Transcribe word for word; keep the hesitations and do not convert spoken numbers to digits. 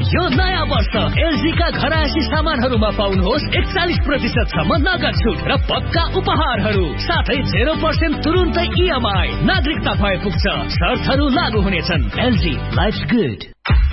यो नयाँ वर्ष एलजी का घरायसी सामानहरूमा पाउनुहोस् एकचालिस प्रतिशत सम्म नगद छुट र पक्का उपहारहरू साथै जेरो पर्सेन्ट तुरुन्तै इएमआई। नागरिकता भए पुग्छ, शर्तहरू लागू हुनेछन्। LG, lives good.